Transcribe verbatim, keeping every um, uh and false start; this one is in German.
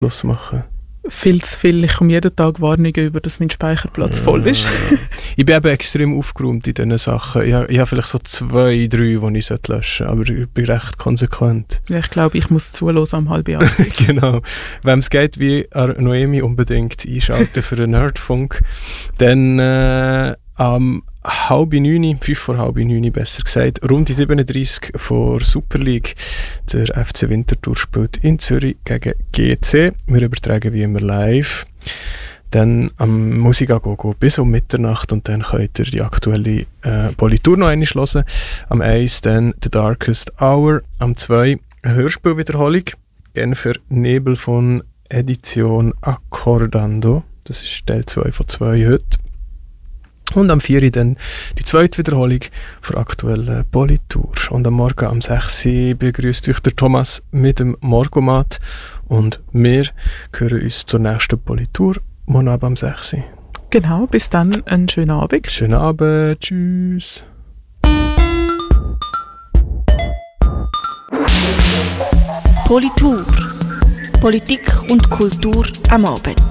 Schluss machen? Viel zu viel. Ich komme jeden Tag Warnungen über, dass mein Speicherplatz Ja. voll ist. Ich bin eben extrem aufgeräumt in diesen Sachen. Ich, ich habe vielleicht so zwei, drei, die ich löschen sollte, aber ich bin recht konsequent. Ja, ich glaube, ich muss zuhören am halben Jahr. Genau. Wenn es geht wie Noemi, unbedingt einschalten für einen Nerdfunk. Dann äh, am halb neun, fünf vor halb neun besser gesagt, Runde siebenunddreissig vor Super League. Der F C Winterthur spielt in Zürich gegen G C. Wir übertragen wie immer live. Dann am Musikagogo bis um Mitternacht und dann könnt ihr die aktuelle äh, Politur noch einmal hören. Am eins dann The Darkest Hour. Am zwei eine Hörspielwiederholung. Genfer Nebel von Edition Accordando. Das ist Teil zwei von zwei heute. Und am vier dann die zweite Wiederholung für aktuelle Politur. Und am Morgen am sechs begrüßt euch der Thomas mit dem Morgomat. Und wir hören uns zur nächsten Politur. Morgen Abend am sechs. Genau, bis dann, einen schönen Abend. Schönen Abend, tschüss. Politur. Politik und Kultur am Abend.